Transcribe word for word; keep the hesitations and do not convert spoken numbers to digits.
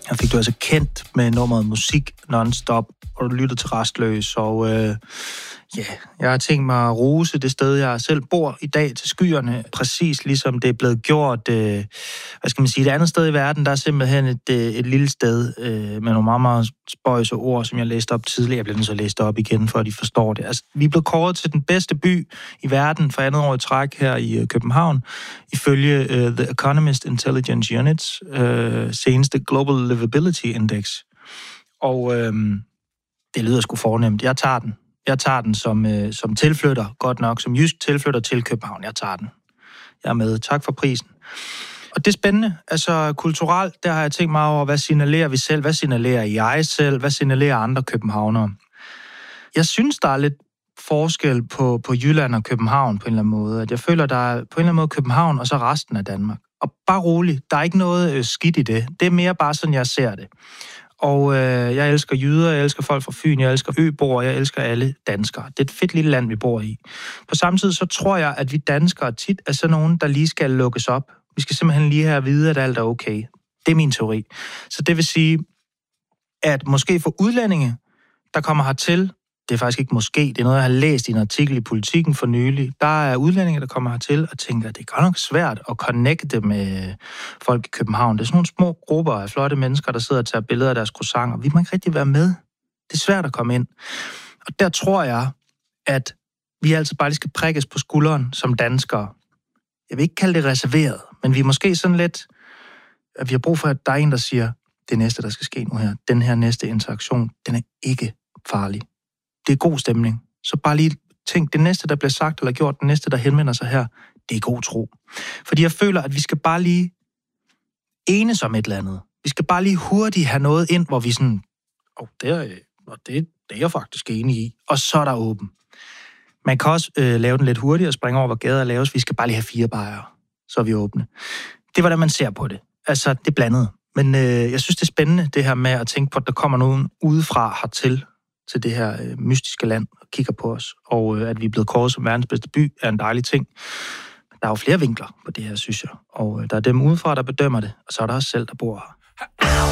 Jeg fik du altså kendt med nummeret musik non-stop, og du lytter til Rastløs, og øh, ja, yeah, jeg har tænkt mig at rose det sted, jeg selv bor i dag, til skyerne, præcis ligesom det er blevet gjort, øh, hvad skal man sige, et andet sted i verden, der er simpelthen et, et lille sted øh, med nogle meget, meget spøjse ord, som jeg læste op tidligere. Jeg bliver nødt til at læse det op igen, for at de forstår det. Altså, vi er blevet kåret til den bedste by i verden for andet år i træk her i uh, København, ifølge uh, The Economist Intelligence Units uh, seneste Global Livability Index. Og øh, det lyder sgu fornemt. Jeg tager den. Jeg tager den som, øh, som tilflytter, godt nok, som jysk tilflytter til København. Jeg tager den. Jeg er med. Tak for prisen. Og det er spændende. Altså, kulturelt, der har jeg tænkt meget over, hvad signalerer vi selv? Hvad signalerer jeg selv? Hvad signalerer andre københavnere? Jeg synes, der er lidt forskel på, på Jylland og København på en eller anden måde. At jeg føler, der er på en eller anden måde København, og så resten af Danmark. Og bare roligt, der er ikke noget øh, skidt i det. Det er mere bare sådan, jeg ser det. Og øh, jeg elsker jyder, jeg elsker folk fra Fyn, jeg elsker øboere, jeg elsker alle danskere. Det er et fedt lille land, vi bor i. På samme tid, så tror jeg, at vi danskere tit er sådan nogen, der lige skal lukkes op. Vi skal simpelthen lige have at vide, at alt er okay. Det er min teori. Så det vil sige, at måske for udlændinge, der kommer hertil, det er faktisk ikke måske, det er noget, jeg har læst i en artikel i Politiken for nylig, der er udlændinge, der kommer hertil og tænker, at det er godt nok svært at connecte med folk i København. Det er sådan nogle små grupper af flotte mennesker, der sidder og tager billeder af deres croissanter. Vi må ikke rigtig være med. Det er svært at komme ind. Og der tror jeg, at vi altså bare lige skal prikkes på skulderen som danskere. Jeg vil ikke kalde det reserveret, men vi er måske sådan lidt, at vi har brug for, at der er en, der siger, det næste, der skal ske nu her, den her næste interaktion, den er ikke farlig. Det er god stemning. Så bare lige tænk, det næste, der bliver sagt eller gjort, det næste, der henvender sig her, det er god tro. Fordi jeg føler, at vi skal bare lige enes om et eller andet. Vi skal bare lige hurtigt have noget ind, hvor vi sådan, åh, oh, det, er, det, det er jeg faktisk enig i. Og så er der åben. Man kan også øh, lave den lidt hurtigt og springe over, hvor gader laves. Vi skal bare lige have fire bajere, så er vi åbne. Det er, hvordan man ser på det. Altså, det er blandet. Men øh, jeg synes, det er spændende, det her med at tænke på, at der kommer nogen udefra hertil, til det her øh, mystiske land og kigger på os. Og øh, at vi er blevet kåret som verdens bedste by, er en dejlig ting. Der er jo flere vinkler på det her, synes jeg. Og øh, der er dem udefra, der bedømmer det, og så er der også selv, der bor her.